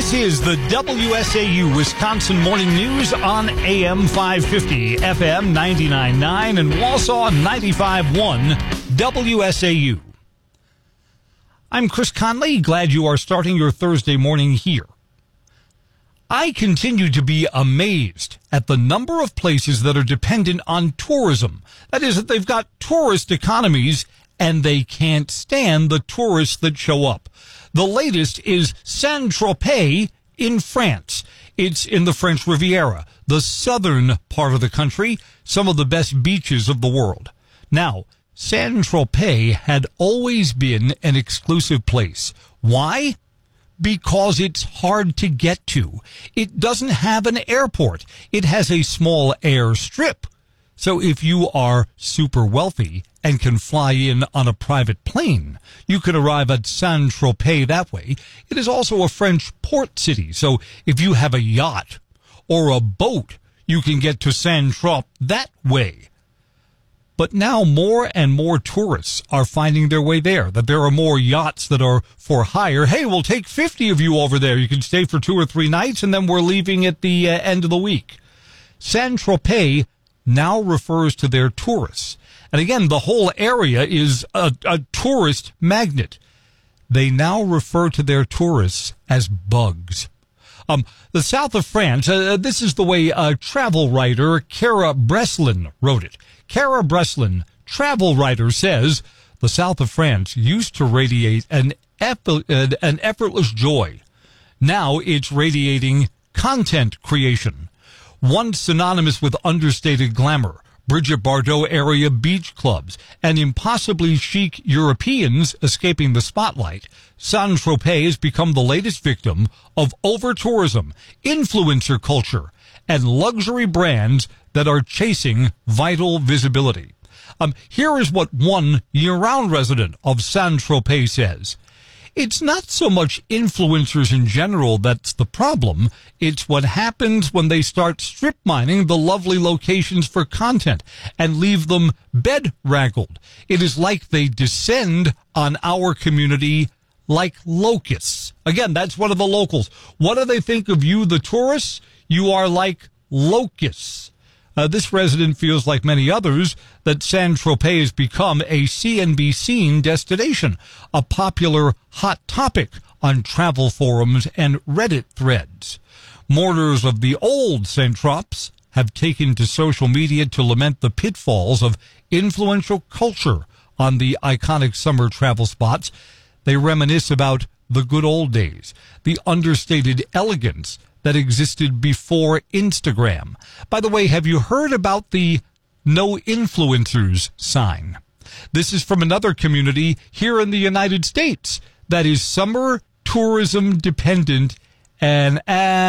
This is the WSAU Wisconsin Morning News on AM 550, FM 99.9, and Wausau 95.1 WSAU. I'm Chris Conley. Glad you are starting your Thursday morning here. I continue to be amazed at the number of places that are dependent on tourism. That is, that they've got tourist economies and they can't stand the tourists that show up. The latest is Saint-Tropez in France. It's in the French Riviera, the southern part of the country, some of the best beaches of the world. Now, Saint-Tropez had always been an exclusive place. Why? Because it's hard to get to. It doesn't have an airport. It has a small airstrip. So if you are super wealthy and can fly in on a private plane, you can arrive at Saint-Tropez that way. It is also a French port city. So if you have a yacht or a boat, you can get to Saint-Tropez that way. But now more and more tourists are finding their way there, that there are more yachts that are for hire. Hey, we'll take 50 of you over there. You can stay for 2 or 3 nights, and then we're leaving at the end of the week. Saint-Tropez now refers to their tourists. And again, the whole area is a tourist magnet. They now refer to their tourists as bugs. The south of France, this is the way travel writer Cara Breslin wrote it. Cara Breslin, travel writer, says the south of France used to radiate an effortless joy. Now it's radiating content creation. Once synonymous with understated glamour, Brigitte Bardot area beach clubs, and impossibly chic Europeans escaping the spotlight, Saint-Tropez has become the latest victim of over-tourism, influencer culture, and luxury brands that are chasing vital visibility. Here is what one year-round resident of Saint-Tropez says. It's not so much influencers in general that's the problem. It's what happens when they start strip mining the lovely locations for content and leave them bedraggled. It is like they descend on our community like locusts. Again, that's one of the locals. What do they think of you, the tourists? You are like locusts. This resident feels like many others that Saint-Tropez has become a CNBC destination, a popular hot topic on travel forums and Reddit threads. Mourners of the old Saint-Tropez have taken to social media to lament the pitfalls of influential culture on the iconic summer travel spots. They reminisce about the good old days, the understated elegance that existed before Instagram. By the way, have you heard about the no influencers sign? This is from another community here in the United States that is summer tourism dependent, and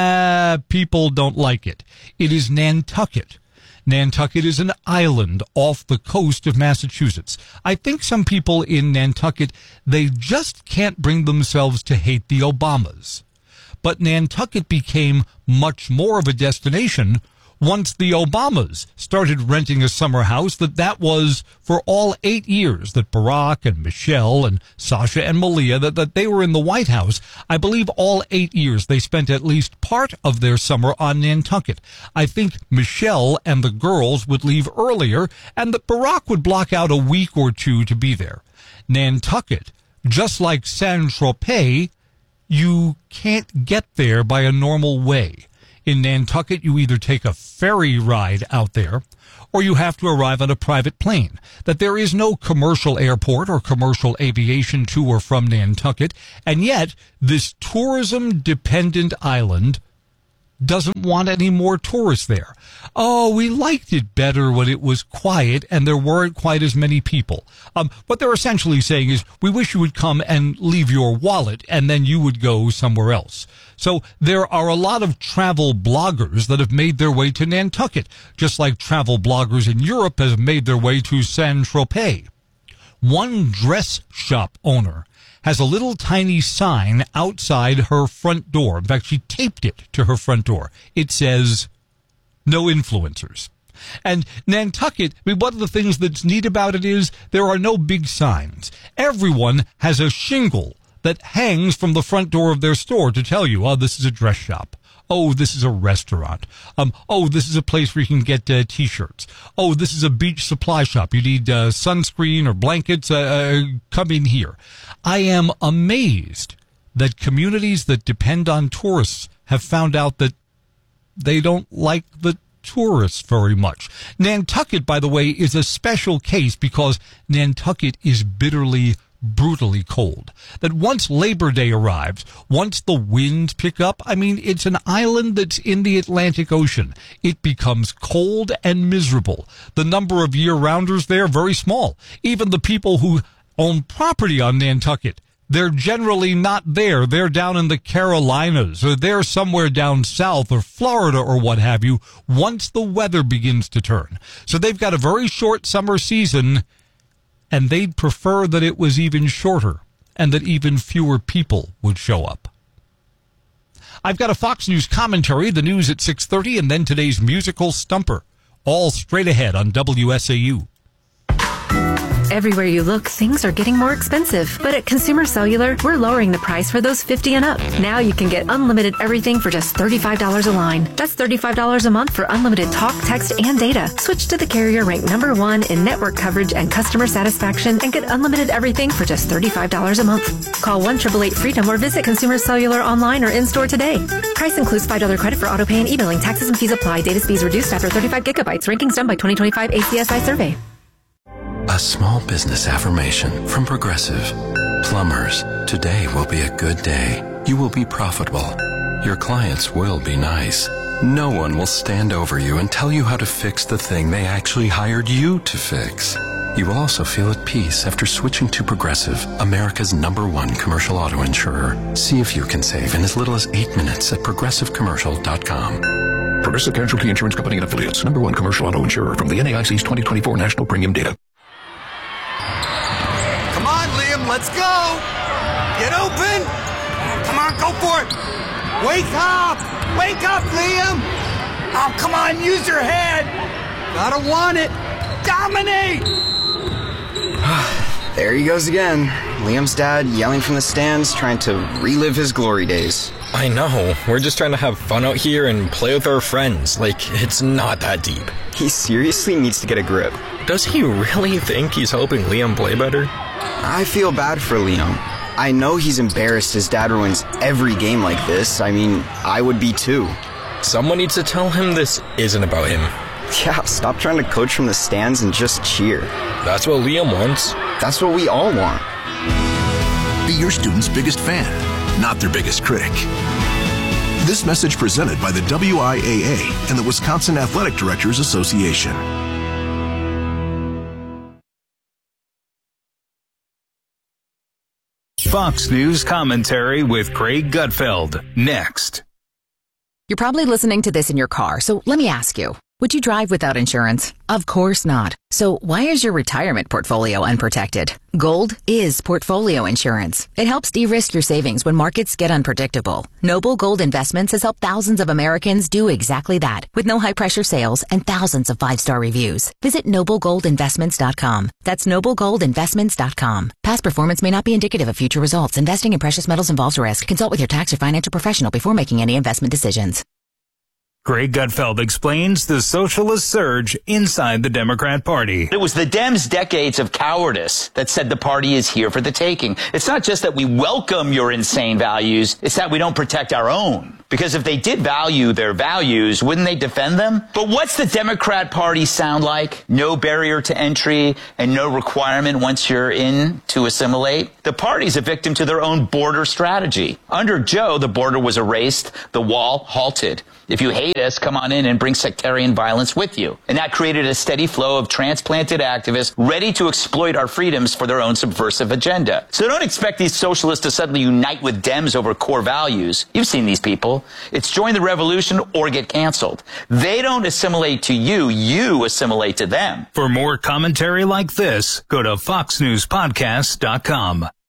people don't like it. It is Nantucket. Nantucket is an island off the coast of Massachusetts. I think some people in Nantucket, they just can't bring themselves to hate the Obamas. But Nantucket became much more of a destination once the Obamas started renting a summer house. That was for all 8 years that Barack and Michelle and Sasha and Malia, that they were in the White House. I believe all 8 years they spent at least part of their summer on Nantucket. I think Michelle and the girls would leave earlier and that Barack would block out a week or two to be there. Nantucket, just like Saint-Tropez, you can't get there by a normal way. In Nantucket, you either take a ferry ride out there or you have to arrive on a private plane. That there is no commercial airport or commercial aviation to or from Nantucket, and yet this tourism-dependent island doesn't want any more tourists there. Oh, we liked it better when it was quiet and there weren't quite as many people. What they're essentially saying is, we wish you would come and leave your wallet and then you would go somewhere else. So there are a lot of travel bloggers that have made their way to Nantucket, just like travel bloggers in Europe have made their way to Saint-Tropez. One dress shop owner has a little tiny sign outside her front door. In fact, she taped it to her front door. It says, no influencers. And Nantucket, one of the things that's neat about it is there are no big signs. Everyone has a shingle that hangs from the front door of their store to tell you, oh, this is a dress shop. Oh, this is a restaurant. Oh, this is a place where you can get T-shirts. Oh, this is a beach supply shop. You need sunscreen or blankets. Come in here. I am amazed that communities that depend on tourists have found out that they don't like the tourists very much. Nantucket, by the way, is a special case because Nantucket is bitterly, brutally cold. That once Labor Day arrives, once the winds pick up, I mean, it's an island that's in the Atlantic Ocean. It becomes cold and miserable. The number of year-rounders there, very small. Even the people who own property on Nantucket, they're generally not there. They're down in the Carolinas, or they're somewhere down south, or Florida, or what have you, once the weather begins to turn. So they've got a very short summer season, and they'd prefer that it was even shorter, and that even fewer people would show up. I've got a Fox News commentary, the news at 6:30, and then today's musical stumper, all straight ahead on WSAU. Everywhere you look, things are getting more expensive. But at Consumer Cellular, we're lowering the price for those 50 and up. Now you can get unlimited everything for just $35 a line. That's $35 a month for unlimited talk, text, and data. Switch to the carrier ranked #1 in network coverage and customer satisfaction and get unlimited everything for just $35 a month. Call 1-888-FREEDOM or visit Consumer Cellular online or in-store today. Price includes $5 credit for autopay and e-billing. Taxes and fees apply. Data speeds reduced after 35 gigabytes. Rankings done by 2025 ACSI survey. A small business affirmation from Progressive. Plumbers, today will be a good day. You will be profitable. Your clients will be nice. No one will stand over you and tell you how to fix the thing they actually hired you to fix. You will also feel at peace after switching to Progressive, America's #1 commercial auto insurer. See if you can save in as little as 8 minutes at progressivecommercial.com. Progressive Casualty Insurance Company and Affiliates, #1 commercial auto insurer from the NAIC's 2024 National Premium Data. Let's go! Get open! Come on, go for it! Wake up! Wake up, Liam! Oh, come on, use your head! Gotta want it! Dominate! There he goes again. Liam's dad yelling from the stands, trying to relive his glory days. I know. We're just trying to have fun out here and play with our friends. Like, it's not that deep. He seriously needs to get a grip. Does he really think he's helping Liam play better? I feel bad for Liam. I know he's embarrassed his dad ruins every game like this. I mean, I would be too. Someone needs to tell him this isn't about him. Yeah, stop trying to coach from the stands and just cheer. That's what Liam wants. That's what we all want. Be your student's biggest fan, not their biggest critic. This message presented by the WIAA and the Wisconsin Athletic Directors Association. Fox News commentary with Craig Gutfeld. Next. You're probably listening to this in your car, so let me ask you. Would you drive without insurance? Of course not. So why is your retirement portfolio unprotected? Gold is portfolio insurance. It helps de-risk your savings when markets get unpredictable. Noble Gold Investments has helped thousands of Americans do exactly that, with no high-pressure sales and thousands of 5-star reviews. Visit noblegoldinvestments.com. That's noblegoldinvestments.com. Past performance may not be indicative of future results. Investing in precious metals involves risk. Consult with your tax or financial professional before making any investment decisions. Craig Gutfeld explains the socialist surge inside the Democrat Party. It was the Dems' decades of cowardice that said the party is here for the taking. It's not just that we welcome your insane values, it's that we don't protect our own. Because if they did value their values, wouldn't they defend them? But what's the Democrat Party sound like? No barrier to entry and no requirement once you're in to assimilate? The party's a victim to their own border strategy. Under Joe, the border was erased, the wall halted. If you hate us, come on in and bring sectarian violence with you. And that created a steady flow of transplanted activists ready to exploit our freedoms for their own subversive agenda. So don't expect these socialists to suddenly unite with Dems over core values. You've seen these people. It's join the revolution or get canceled. They don't assimilate to you, you assimilate to them. For more commentary like this, go to foxnewspodcast.com.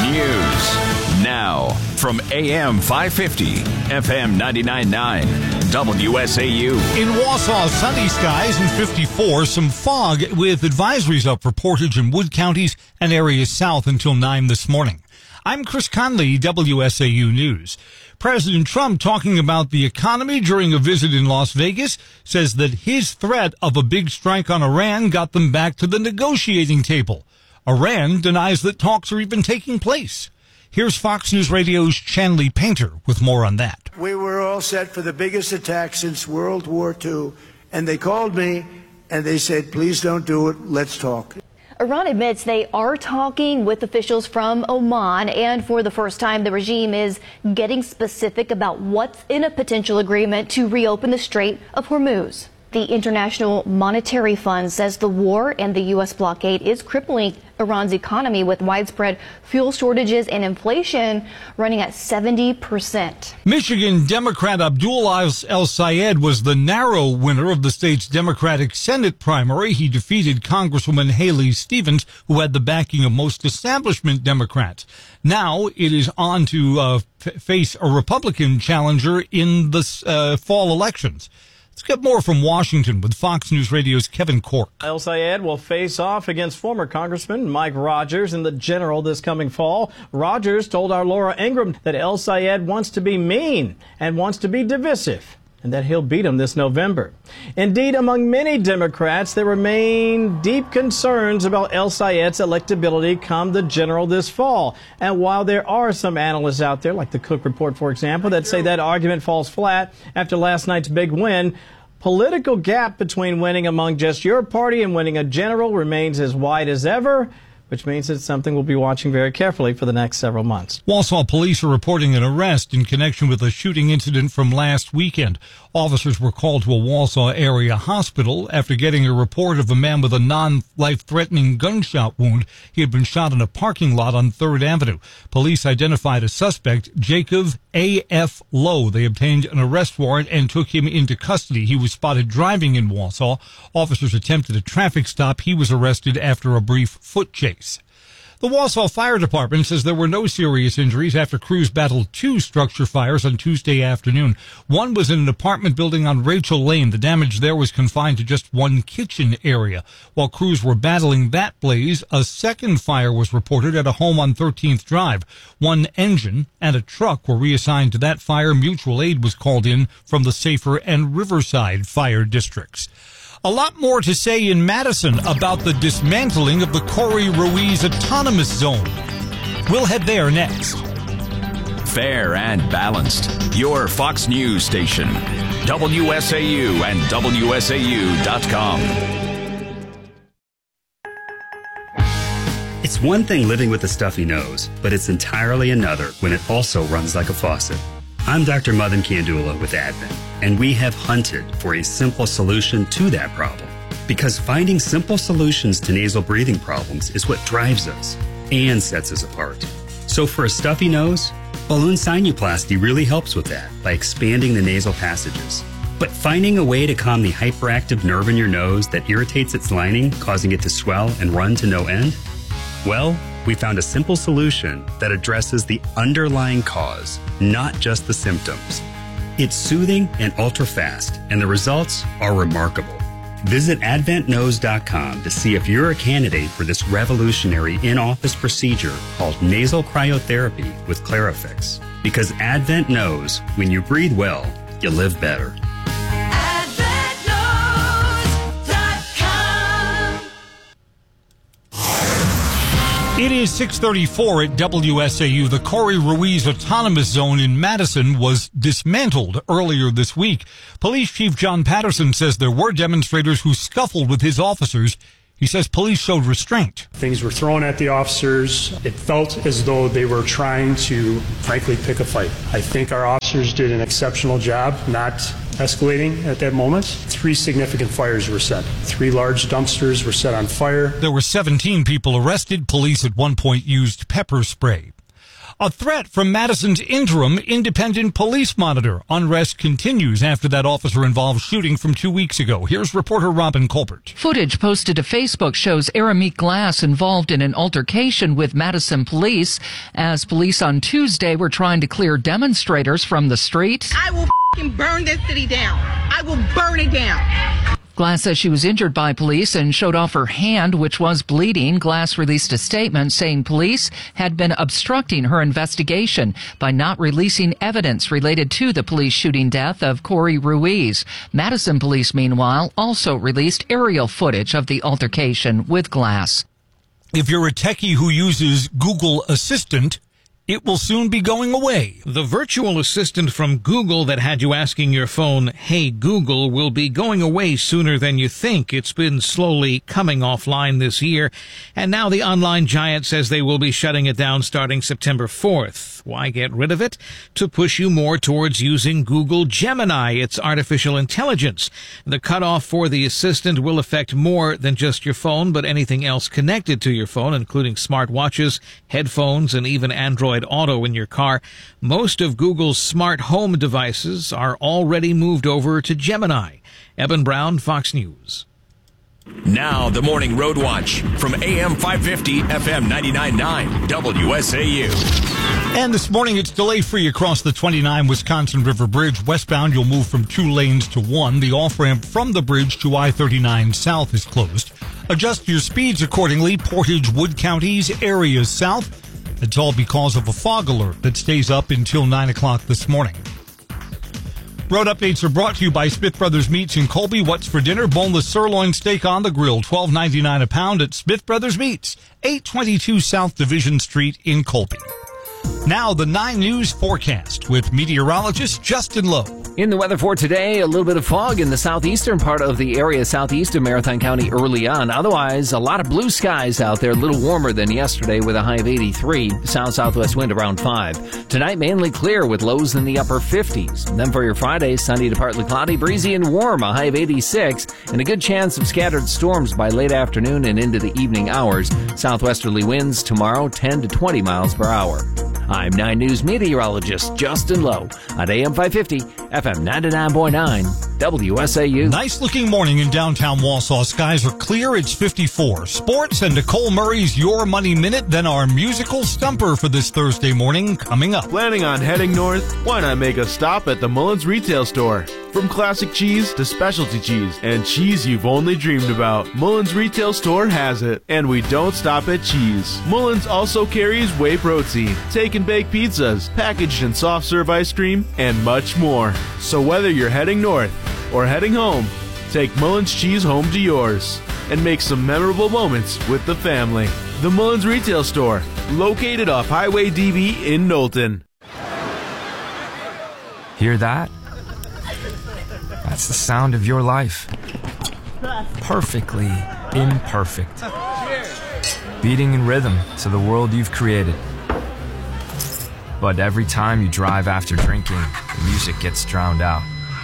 News now from AM 550, FM 99.9, WSAU. In Wausau, sunny skies and 54, some fog with advisories up for Portage and Wood counties and areas south until 9 this morning. I'm Chris Conley, WSAU News. President Trump, talking about the economy during a visit in Las Vegas, says that his threat of a big strike on Iran got them back to the negotiating table. Iran denies that talks are even taking place. Here's Fox News Radio's Chanley Painter with more on that. We were all set for the biggest attack since World War II, and they called me and they said, please don't do it, let's talk. Iran admits they are talking with officials from Oman, and for the first time, the regime is getting specific about what's in a potential agreement to reopen the Strait of Hormuz. The International Monetary Fund says the war and the U.S. blockade is crippling Iran's economy with widespread fuel shortages and inflation running at 70%. Michigan Democrat Abdul El-Sayed was the narrow winner of the state's Democratic Senate primary. He defeated Congresswoman Haley Stevens, who had the backing of most establishment Democrats. Now it is on to face a Republican challenger in the fall elections. Let's get more from Washington with Fox News Radio's Kevin Cork. El-Sayed will face off against former Congressman Mike Rogers in the general this coming fall. Rogers told our Laura Ingram that El-Sayed wants to be mean and wants to be divisive, and that he'll beat him this November. Indeed, among many Democrats, there remain deep concerns about El-Sayed's electability come the general this fall. And while there are some analysts out there, like the Cook Report, for example, that say that argument falls flat after last night's big win, political gap between winning among just your party and winning a general remains as wide as ever, which means it's something we'll be watching very carefully for the next several months. Wausau police are reporting an arrest in connection with a shooting incident from last weekend. Officers were called to a Wausau area hospital after getting a report of a man with a non-life-threatening gunshot wound. He had been shot in a parking lot on 3rd Avenue. Police identified a suspect, Jacob A.F. Lowe. They obtained an arrest warrant and took him into custody. He was spotted driving in Wausau. Officers attempted a traffic stop. He was arrested after a brief foot chase. The Wausau Fire Department says there were no serious injuries after crews battled 2 structure fires on Tuesday afternoon. One was in an apartment building on Rachel Lane. The damage there was confined to just one kitchen area. While crews were battling that blaze, a second fire was reported at a home on 13th Drive. One engine and a truck were reassigned to that fire. Mutual aid was called in from the Safer and Riverside fire districts. A lot more to say in Madison about the dismantling of the Corey Ruiz Autonomous Zone. We'll head there next. Fair and balanced. Your Fox News station. WSAU and WSAU.com. It's one thing living with a stuffy nose, but it's entirely another when it also runs like a faucet. I'm Dr. Madan Kandula with Advent, and we have hunted for a simple solution to that problem. Because finding simple solutions to nasal breathing problems is what drives us and sets us apart. So for a stuffy nose, balloon sinuplasty really helps with that by expanding the nasal passages. But finding a way to calm the hyperactive nerve in your nose that irritates its lining, causing it to swell and run to no end? Well, we found a simple solution that addresses the underlying cause, not just the symptoms. It's soothing and ultra-fast, and the results are remarkable. Visit AdventNose.com to see if you're a candidate for this revolutionary in-office procedure called nasal cryotherapy with Clarifix. Because Advent knows when you breathe well, you live better. It is 6:34 at WSAU. The Corey Ruiz Autonomous Zone in Madison was dismantled earlier this week. Police Chief John Patterson says there were demonstrators who scuffled with his officers. He says police showed restraint. Things were thrown at the officers. It felt as though they were trying to, frankly, pick a fight. I think our officers did an exceptional job not escalating at that moment. 3 significant fires were set. 3 large dumpsters were set on fire. There were 17 people arrested. Police at one point used pepper spray. A threat from Madison's interim independent police monitor. Unrest continues after that officer-involved shooting from 2 weeks ago. Here's reporter Robin Colbert. Footage posted to Facebook shows Arameek Glass involved in an altercation with Madison police as police on Tuesday were trying to clear demonstrators from the street. I will burn this city down. I will burn it down. Glass says she was injured by police and showed off her hand, which was bleeding. Glass released a statement saying police had been obstructing her investigation by not releasing evidence related to the police shooting death of Corey Ruiz. Madison police, meanwhile, also released aerial footage of the altercation with Glass. If you're a techie who uses Google Assistant, it will soon be going away. The virtual assistant from Google that had you asking your phone, "Hey Google," will be going away sooner than you think. It's been slowly coming offline this year, and now the online giant says they will be shutting it down starting September 4th. Why get rid of it? To push you more towards using Google Gemini, its artificial intelligence. The cutoff for the assistant will affect more than just your phone, but anything else connected to your phone, including smartwatches, headphones, and even Android Auto in your car. Most of Google's smart home devices are already moved over to Gemini. Eben Brown, Fox News. Now, the Morning Road Watch from AM 550, FM 99.9, WSAU. And this morning, it's delay-free across the 29 Wisconsin River Bridge. Westbound, you'll move from 2 lanes to 1. The off-ramp from the bridge to I-39 South is closed. Adjust your speeds accordingly. Portage, Wood counties, areas south. It's all because of a fog alert that stays up until 9 o'clock this morning. Road updates are brought to you by Smith Brothers Meats in Colby. What's for dinner? Boneless sirloin steak on the grill, $12.99 a pound at Smith Brothers Meats, 822 South Division Street in Colby. Now the 9 News forecast with meteorologist Justin Lowe. In the weather for today, a little bit of fog in the southeastern part of the area southeast of Marathon County early on. Otherwise, a lot of blue skies out there, a little warmer than yesterday with a high of 83. South-southwest wind around 5. Tonight, mainly clear with lows in the upper 50s. And then for your Friday, sunny to partly cloudy, breezy and warm, a high of 86, and a good chance of scattered storms by late afternoon and into the evening hours. Southwesterly winds tomorrow, 10 to 20 miles per hour. I'm 9 News meteorologist Justin Lowe at AM 550, FM 99.9, WSAU. Nice looking morning in downtown Wausau. Skies are clear. It's 54. Sports and Nicole Murray's Your Money Minute, then our musical stumper for this Thursday morning coming up. Planning on heading north? Why not make a stop at the Mullins retail store? From classic cheese to specialty cheese and cheese you've only dreamed about, Mullins Retail Store has it. And we don't stop at cheese. Mullins also carries whey protein, take and bake pizzas, packaged and soft serve ice cream, and much more. So whether you're heading north or heading home, take Mullins cheese home to yours and make some memorable moments with the family. The Mullins Retail Store, located off Highway DB in Knowlton. Hear that? That's the sound of your life. Perfectly imperfect. Beating in rhythm to the world you've created. But every time you drive after drinking, the music gets drowned out.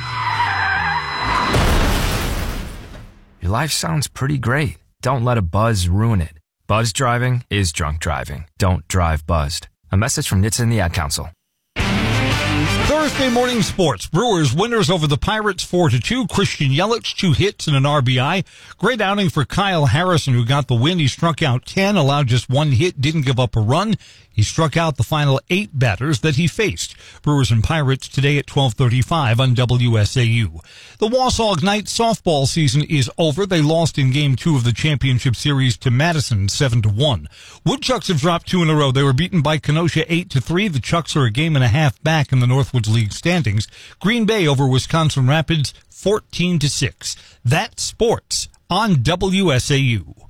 Your life sounds pretty great. Don't let a buzz ruin it. Buzz driving is drunk driving. Don't drive buzzed. A message from NHTSA and the Ad Council. Thursday morning sports. Brewers winners over the Pirates 4-2. Christian Yelich, 2 hits and an RBI. Great outing for Kyle Harrison, who got the win. He struck out 10, allowed just 1 hit, didn't give up a run. He struck out the final 8 batters that he faced. Brewers and Pirates today at 12:35 on WSAU. The Wausau Ignite softball season is over. They lost in Game 2 of the championship series to Madison 7-1. Woodchucks have dropped 2 in a row. They were beaten by Kenosha 8-3. The Chucks are a game and a half back in the Northwoods League standings. Green Bay over Wisconsin Rapids 14-6. That's sports on WSAU.